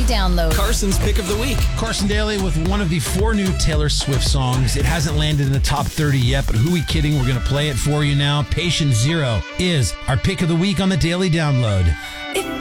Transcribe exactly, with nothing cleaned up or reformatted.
Download. Carson's pick of the week. Carson Daly with one of the four new Taylor Swift songs. It hasn't landed in the top thirty yet, but who we kidding? We're going to play it for you now. Patient Zero is our pick of the week on the Daily Download.